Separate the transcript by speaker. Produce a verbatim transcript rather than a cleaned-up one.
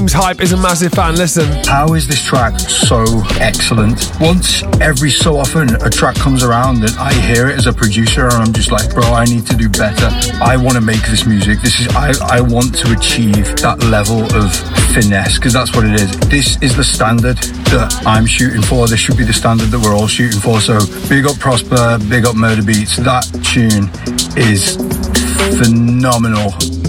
Speaker 1: Hype is a massive fan. Listen.
Speaker 2: How is this track so excellent? Once every so often a track comes around and I hear it as a producer and I'm just like, bro, I need to do better. I want to make this music. This is I, I want to achieve that level of finesse, because that's what it is. This is the standard that I'm shooting for. This should be the standard that we're all shooting for. So big up Prosper, big up Murder Beats. That tune is phenomenal.